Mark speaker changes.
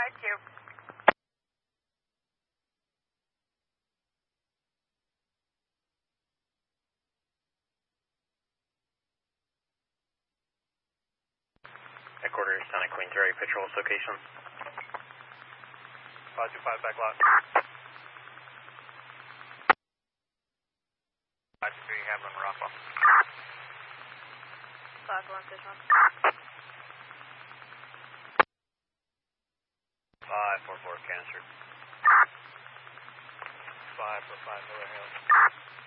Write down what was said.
Speaker 1: 5-2.
Speaker 2: Headquarters, Santa Queen Terry, patrol location.
Speaker 3: 525 back lot. 5-3 Hamlin Rafa.
Speaker 1: Flag 1, fish 1.
Speaker 3: 544 cancer. 545 Miller Hill.